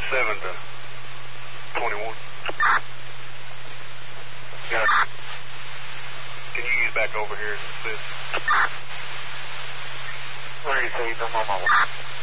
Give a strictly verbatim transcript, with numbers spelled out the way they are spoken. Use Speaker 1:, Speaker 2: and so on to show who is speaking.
Speaker 1: seven to twenty-one. Yeah. Can you use back over here? Where do you say you're on my